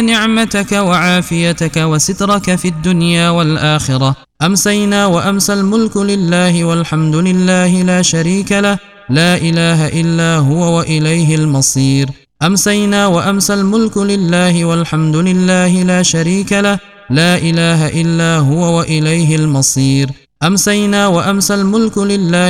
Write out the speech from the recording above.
نعمتك وعافيتك وسترك في الدنيا والآخرة. أمسينا وأمسى الملك لله والحمد لله لا شريك له، لا إله إلا هو وإليه المصير. أمسينا وأمسى الملك لله والحمد لله لا شريك له، لا إله إلا هو وإليه المصير. أمسينا وأمسى الملك لله